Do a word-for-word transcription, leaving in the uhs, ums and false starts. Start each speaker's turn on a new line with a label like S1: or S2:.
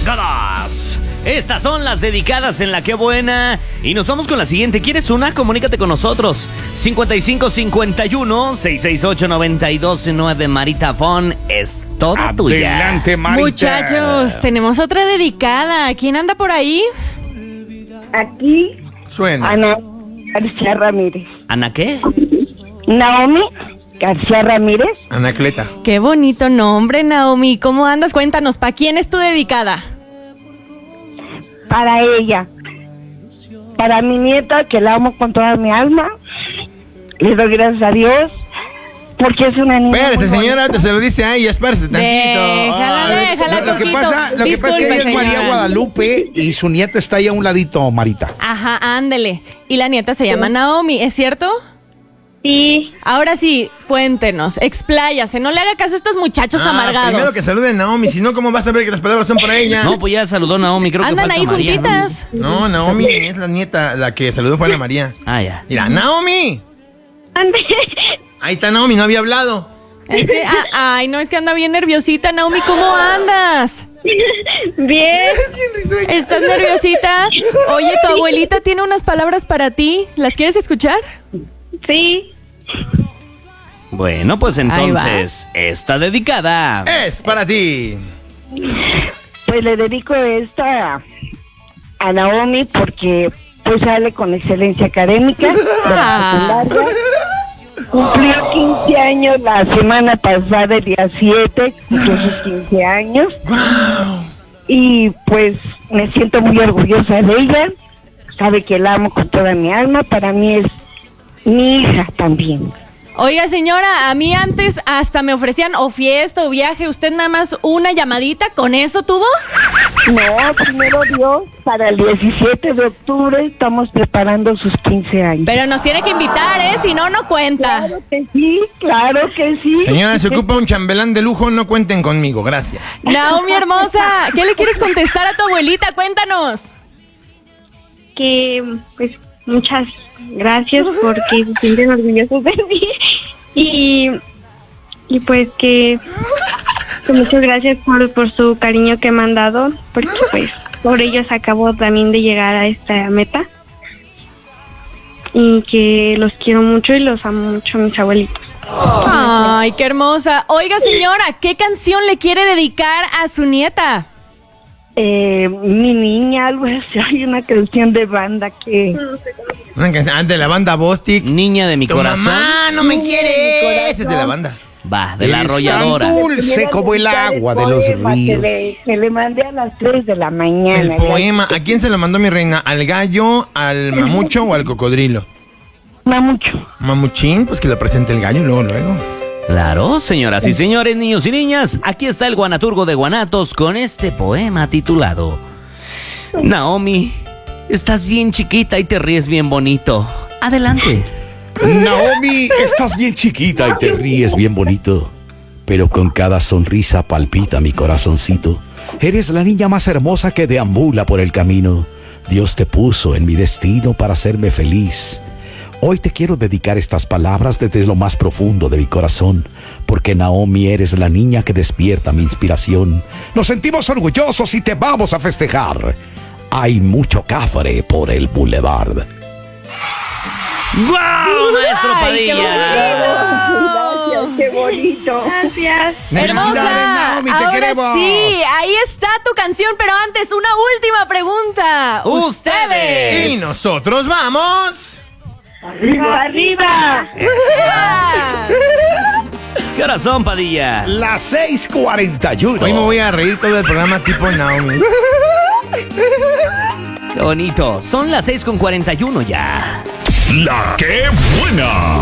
S1: Godas. Estas son las dedicadas en La Qué Buena. Y nos vamos con la siguiente. ¿Quieres una? Comunícate con nosotros. cincuenta y cinco cincuenta y uno, seiscientos sesenta y ocho, noventa y dos nueve. Marita Fon es toda tuya.
S2: Adelante, Marita.
S3: Muchachos, tenemos otra dedicada. ¿Quién anda por ahí?
S4: Aquí,
S2: Suena.
S4: Ana García Ramírez.
S1: ¿Ana qué?
S4: Naomi García Ramírez.
S2: Anacleta.
S3: Qué bonito nombre, Naomi. ¿Cómo andas? Cuéntanos, ¿para quién es tu dedicada?
S4: Para ella. Para mi nieta, que la amo con toda mi alma. Le doy gracias a Dios. Porque es una niña.
S2: Espérese,
S4: muy
S2: señora,
S4: bonita.
S2: se lo dice a ella, espérese tantito.
S3: Déjala,
S2: Ay,
S3: déjala,
S2: lo que
S3: Coquito.
S2: pasa,
S5: Lo que pasa es que ella es
S3: Disculpe,
S5: María
S3: señora.
S5: Guadalupe y su nieta está ahí a un ladito, Marita.
S3: Ajá, ándele. Y la nieta se llama Naomi, ¿es cierto?
S4: Sí.
S3: Ahora sí, cuéntenos, expláyase, no le haga caso a estos muchachos
S2: Ah,
S3: amargados.
S2: Primero que saluden a Naomi, si no, ¿cómo vas a ver que las palabras son para ella?
S1: No, pues ya saludó Naomi, creo
S3: Andan
S1: que falta
S3: ahí
S1: María, ¿no?
S3: juntitas.
S2: No, Naomi es la nieta, la que saludó fue la María.
S1: Ah, ya.
S2: Mira, Naomi.
S4: Ande.
S2: Ahí está Naomi, no había hablado.
S3: Es que, ah, ay, no, es que anda bien nerviosita, Naomi, ¿cómo andas?
S4: Bien.
S3: ¿Estás nerviosita? Oye, tu abuelita tiene unas palabras para ti, ¿las quieres escuchar?
S4: Sí.
S1: Bueno, pues entonces, esta dedicada.
S2: Es para ti.
S4: Pues le dedico esta a, a Naomi porque pues sale con excelencia académica de la secundaria. Cumplió quince años la semana pasada, el día siete, cumplió sus quince años. Y pues me siento muy orgullosa de ella. Sabe que la amo con toda mi alma. Para mí es mi hija también.
S3: Oiga, señora, a mí antes hasta me ofrecían o fiesta o viaje, ¿usted nada más una llamadita con eso tuvo?
S4: No, primero Dios, para el diecisiete de octubre estamos preparando sus quince años.
S3: Pero nos tiene que invitar, ¿eh? Si no, no cuenta.
S4: Claro que sí, claro que sí.
S2: Señora, se ocupa un chambelán de lujo, no cuenten conmigo, gracias.
S3: Naomi, hermosa, ¿qué le quieres contestar a tu abuelita? Cuéntanos.
S6: Que pues muchas gracias porque se sienten orgullosos de mí y, y pues que, que muchas gracias por, por su cariño que me han dado, porque pues por ellos acabo también de llegar a esta meta y que los quiero mucho y los amo mucho a mis abuelitos.
S3: Ay, qué hermosa. Oiga, señora, ¿qué canción le quiere dedicar a su nieta?
S4: Eh, mi niña, algo así, hay una canción de banda que...
S2: Una canción ah, de la banda Bostic.
S1: Niña de mi
S2: Tu
S1: corazón.
S2: mamá no me
S4: Niña de mi
S2: quiere.
S4: corazón.
S2: Ese es de la banda.
S1: Va, de la
S5: Es
S1: arrolladora.
S5: tan dulce como el agua de los
S4: poema
S5: ríos.
S4: Que le, que le mandé a las tres de la mañana.
S2: El poema. ¿A quién se lo mandó mi reina? ¿Al gallo, al mamucho o al cocodrilo?
S4: Mamucho.
S2: Mamuchín, pues que lo presente el gallo luego, luego.
S1: Claro, señoras y señores, niños y niñas, aquí está el guanaturgo de Guanatos con este poema titulado Naomi, estás bien chiquita y te ríes bien bonito. Adelante.
S5: Naomi, estás bien chiquita y te ríes bien bonito, pero con cada sonrisa palpita mi corazoncito. Eres la niña más hermosa que deambula por el camino. Dios te puso en mi destino para hacerme feliz. Hoy te quiero dedicar estas palabras desde lo más profundo de mi corazón, porque Naomi eres la niña que despierta mi inspiración. Nos sentimos orgullosos y te vamos a festejar. Hay mucho cafre por el boulevard.
S1: ¡Guau, maestro
S3: Ay, qué
S1: Padilla!
S4: Gracias, qué bonito.
S6: Gracias.
S2: Felicidades,
S3: Hermosa,
S2: Naomi, te
S3: ahora
S2: queremos.
S3: sí, ahí está tu canción, pero antes una última pregunta.
S1: Ustedes.
S2: Y nosotros vamos.
S4: ¡Arriba, arriba!
S1: ¿Qué horas son, Padilla?
S5: Las seis cuarenta y uno.
S2: Hoy me voy a reír todo el programa tipo Naomi.
S1: Qué bonito. Son las seis con cuarenta y uno ya.
S7: La Qué Buena.